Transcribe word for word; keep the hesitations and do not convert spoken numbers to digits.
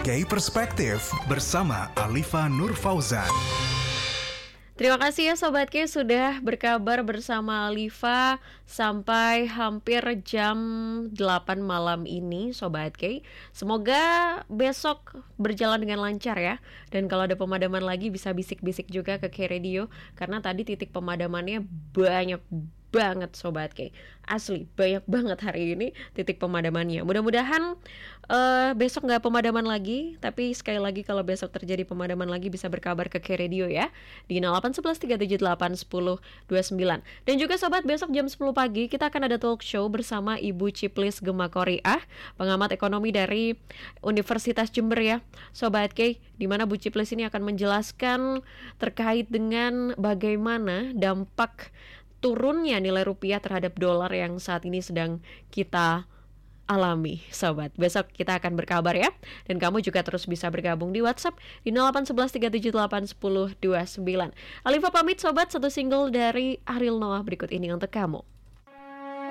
Berbagai perspektif bersama Alifa Nur Fauzan. Terima kasih ya Sobat K sudah berkabar bersama Alifa sampai hampir jam delapan malam ini Sobat K. Semoga besok berjalan dengan lancar ya. Dan kalau ada pemadaman lagi bisa bisik-bisik juga ke K Radio, karena tadi titik pemadamannya banyak banget Sobat K. Asli banyak banget hari ini titik pemadamannya. Mudah-mudahan uh, besok gak pemadaman lagi. Tapi sekali lagi kalau besok terjadi pemadaman lagi bisa berkabar ke K Radio ya, di nol delapan satu satu tiga tujuh delapan satu nol dua sembilan. Dan juga Sobat, besok jam sepuluh pagi kita akan ada talk show bersama Ibu Ciplis Gemakoriah, pengamat ekonomi dari Universitas Jember ya Sobat K, di mana Bu Ciplis ini akan menjelaskan terkait dengan bagaimana dampak turunnya nilai rupiah terhadap dolar yang saat ini sedang kita alami Sobat. Besok kita akan berkabar ya. Dan kamu juga terus bisa bergabung di WhatsApp di nol delapan satu satu tiga tujuh delapan satu nol dua sembilan. Alifa pamit Sobat, satu single dari Ariel Noah berikut ini untuk kamu.